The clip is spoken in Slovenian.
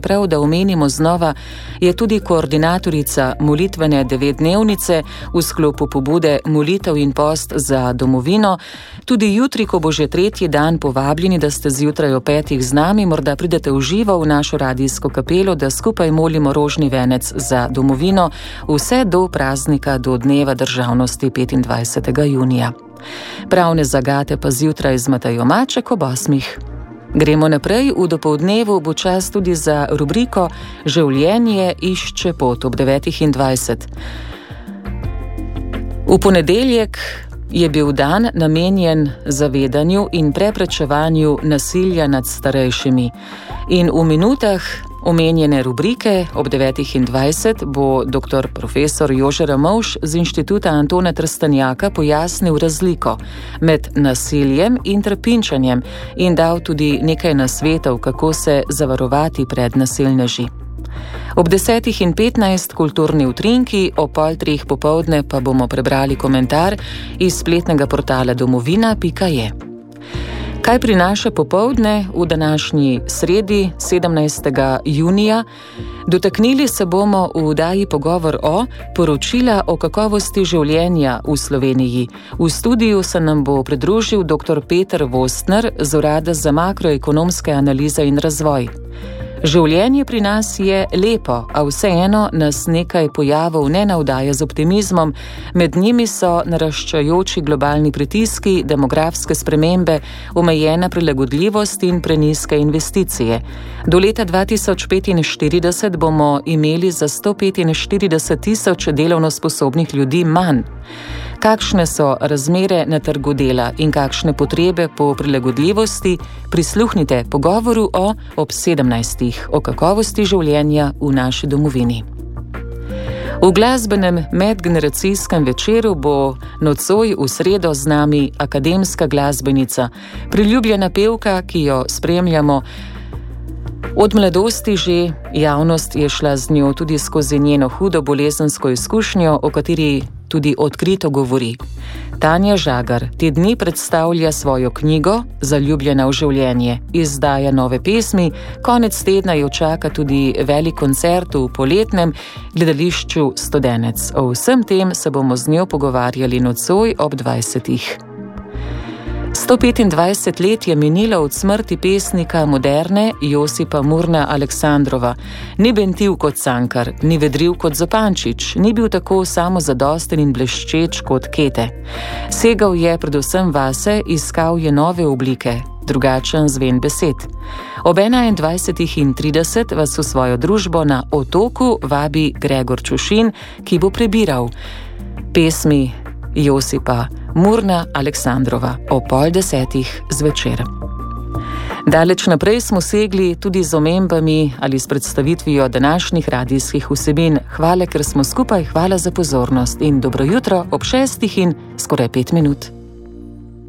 prav, da omenimo znova, je tudi koordinatorica molitvene 9-dnevnice v sklopu pobude Molitev in post za domovino. Tudi jutri, ko bo že 3. dan, povabljeni, da ste zjutraj o 5. z nami, morda pridete v živo v našo radijsko kapelo, da skupaj molimo rožni venec za domovino, vse do praznika, do dneva državnosti 25. junija. Pravne zagate pa zjutraj z Matejo Maček ob 8. Gremo naprej, v dopoldnevu bo čas tudi za rubriko Življenje išče pot ob 9:20. V ponedeljek je bil dan namenjen zavedanju in preprečevanju nasilja nad starejšimi. In v minutah omenjene rubrike ob 9:20 bo dr. profesor Jože Ramovš z Inštituta Antona Trstenjaka pojasnil razliko med nasiljem in trpinčenjem in dal tudi nekaj nasvetov, kako se zavarovati pred nasilneži. Ob 10:15 kulturni utrinki, ob 2:30 popoldne pa bomo prebrali komentar iz spletnega portala domovina.je. Kaj prinaša popoldne v današnji sredi 17. junija? Dotaknili se bomo v oddaji Pogovor o poročila o kakovosti življenja v Sloveniji. V studiu se nam bo pridružil dr. Peter Vostner z Urada za makroekonomske analize in razvoj. Življenje pri nas je lepo, a vseeno nas nekaj pojavov ne navdaja z optimizmom. Med njimi so naraščajoči globalni pritiski, demografske spremembe, omejena prilagodljivost in prenizke investicije. Do leta 2045 bomo imeli za 145 tisoč delovno sposobnih ljudi manj. Kakšne so razmere na trgu dela in kakšne potrebe po prilagodljivosti, prisluhnite pogovoru ob 17. o kakovosti življenja v naši domovini. V glasbenem medgeneracijskem večeru bo nocoj v sredo z nami akademska glasbenica, priljubljena pevka, ki jo spremljamo od mladosti že. Javnost je šla z njo tudi skozi njeno hudo bolezensko izkušnjo, o kateri tudi odkrito govori. Tanja Žagar te dni predstavlja svojo knjigo Zaljubljena v življenje, izdaja nove pesmi, konec tedna jo čaka tudi velik koncert v poletnem gledališču Studenec. O vsem tem se bomo z njo pogovarjali nocoj ob 20. 125 let je minilo od smrti pesnika moderne Josipa Murna Aleksandrova. Ni bentil kot Cankar, ni vedril kot Zupančič, ni bil tako samozadosten in bleščeč kot Kete. Segal je predvsem vase, iskal je nove oblike, drugačen zven besed. Ob 21:30 vas v svojo družbo na Otoku vabi Gregor Čušin, ki bo prebiral pesmi Josipa Murna Aleksandrova o 9:30 zvečer. Daleč naprej smo segli tudi z omembami ali s predstavitvijo današnjih radijskih vsebin. Hvala, ker smo skupaj, hvala za pozornost in dobro jutro ob 6 in skoraj 5 minut.